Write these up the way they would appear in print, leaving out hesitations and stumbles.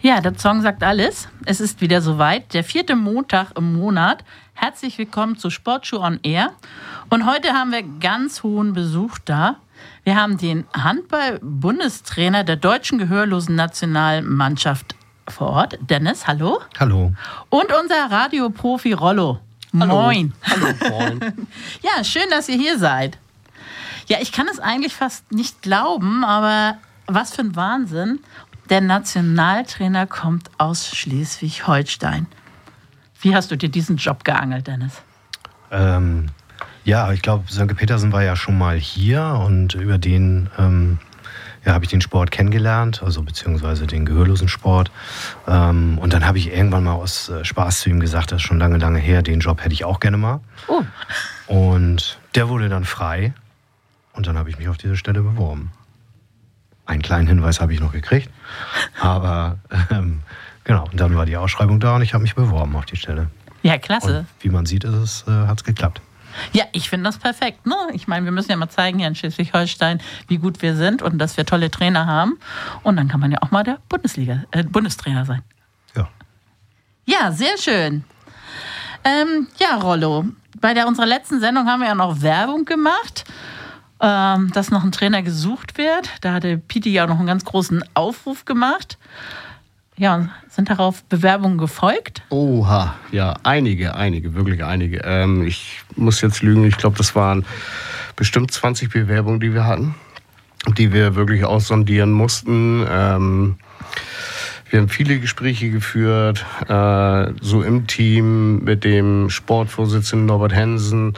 Ja, der Song sagt alles. Es ist wieder soweit, der 4. Montag im Monat. Herzlich willkommen zu Sportschuh on Air. Und heute haben wir ganz hohen Besuch da. Wir haben den Handball-Bundestrainer der deutschen gehörlosen Nationalmannschaft vor Ort. Dennis, hallo. Hallo. Und unser Radioprofi Rollo. Hallo. Moin. Hallo, moin. Ja, schön, dass ihr hier seid. Ja, ich kann es eigentlich fast nicht glauben, aber was für ein Wahnsinn. Der Nationaltrainer kommt aus Schleswig-Holstein. Wie hast du dir diesen Job geangelt, Dennis? Ja, ich glaube, Sönke Petersen war ja schon mal hier und über den habe ich den Sport kennengelernt, also beziehungsweise den Gehörlosensport. Und dann habe ich irgendwann mal aus Spaß zu ihm gesagt, das ist schon lange, lange her, den Job hätte ich auch gerne mal. Oh. Und der wurde dann frei und dann habe ich mich auf diese Stelle beworben. Einen kleinen Hinweis habe ich noch gekriegt, aber genau, und dann war die Ausschreibung da und ich habe mich beworben auf die Stelle. Ja, klasse. Und wie man sieht, hat es geklappt. Ja, ich finde das perfekt. Ne? Ich meine, wir müssen ja mal zeigen hier in Schleswig-Holstein, wie gut wir sind und dass wir tolle Trainer haben. Und dann kann man ja auch mal der Bundestrainer sein. Ja. Ja, sehr schön. Ja, Rollo, bei unserer letzten Sendung haben wir ja noch Werbung gemacht, dass noch ein Trainer gesucht wird. Da hatte Piti ja noch einen ganz großen Aufruf gemacht. Ja, und sind darauf Bewerbungen gefolgt? Oha, ja, einige, wirklich einige. Ich muss jetzt lügen, ich glaube, das waren bestimmt 20 Bewerbungen, die wir hatten, die wir wirklich aussondieren mussten. Wir haben viele Gespräche geführt, so im Team mit dem Sportvorsitzenden Norbert Hensen.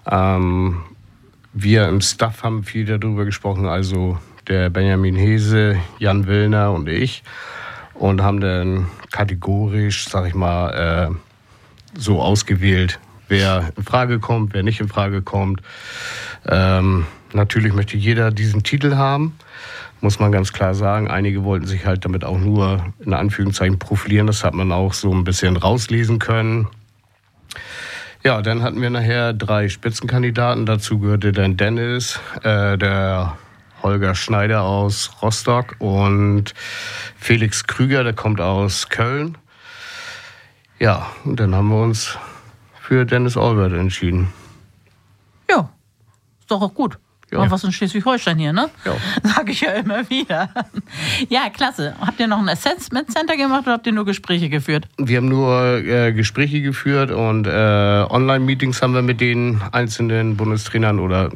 Wir im Staff haben viel darüber gesprochen, also der Benjamin Hese, Jan Willner und ich. Und haben dann kategorisch, sag ich mal, so ausgewählt, wer in Frage kommt, wer nicht in Frage kommt. Natürlich möchte jeder diesen Titel haben, muss man ganz klar sagen. Einige wollten sich halt damit auch nur in Anführungszeichen profilieren. Das hat man auch so ein bisschen rauslesen können. Ja, dann hatten wir nachher 3 Spitzenkandidaten. Dazu gehörte dann Dennis, der Holger Schneider aus Rostock und Felix Krüger, der kommt aus Köln. Ja, und dann haben wir uns für Dennis Albert entschieden. Ja, ist doch auch gut. Ja. Und was in Schleswig-Holstein hier, ne? Ja. Sag ich ja immer wieder. Ja, klasse. Habt ihr noch ein Assessment Center gemacht oder habt ihr nur Gespräche geführt? Wir haben nur Gespräche geführt und Online-Meetings haben wir mit den einzelnen Bundestrainern oder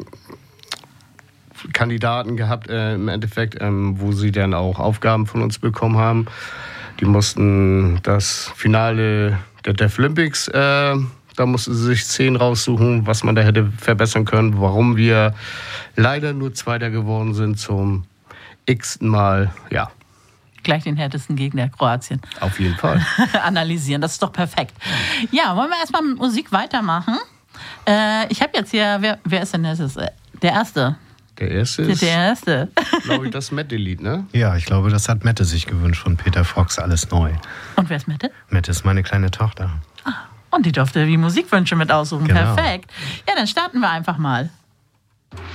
Kandidaten gehabt, im Endeffekt, wo sie dann auch Aufgaben von uns bekommen haben. Die mussten das Finale der Deaflympics, da mussten sie sich 10 raussuchen, was man da hätte verbessern können, warum wir leider nur Zweiter geworden sind zum x-ten Mal, ja. Gleich den härtesten Gegner, Kroatien. Auf jeden Fall. Analysieren, das ist doch perfekt. Ja, wollen wir erstmal mit Musik weitermachen? Ich habe jetzt hier, wer ist denn das? Der Erste. Der erste ist, glaube ich, das Mette-Lied, ne? Ja, ich glaube, das hat Mette sich gewünscht von Peter Fox, alles neu. Und wer ist Mette? Mette ist meine kleine Tochter. Ah, und die durfte die Musikwünsche mit aussuchen. Genau. Perfekt. Ja, dann starten wir einfach mal.